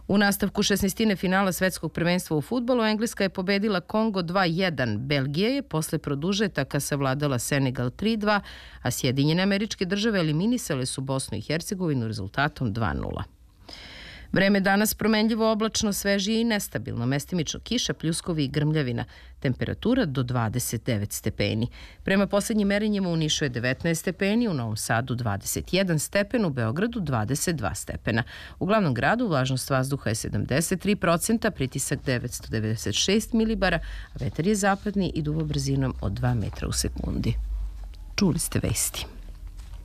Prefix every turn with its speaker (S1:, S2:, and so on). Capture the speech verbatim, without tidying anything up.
S1: U nastavku šesnaestine finala svetskog prvenstva u fudbalu Engleska je pobedila Kongo dva jedan. Belgija je posle produžetaka savladala Senegal tri dva, a Sjedinjene Američke Države eliminisale su Bosnu i Hercegovinu rezultatom dva nula. Vreme danas promenljivo, oblačno, svežije i nestabilno. Mestimično kiša, pljuskovi i grmljavina. Temperatura do dvadeset devet stepeni. Prema poslednjim merenjima u Nišu je devetnaest stepeni, u Novom Sadu dvadeset jedan stepen, u Beogradu dvadeset dva stepena. U glavnom gradu vlažnost vazduha je sedamdeset tri procenta, pritisak devetsto devedeset šest milibara, a vetar je zapadni i duva brzinom od dva metra u sekundi. Čuli ste vesti.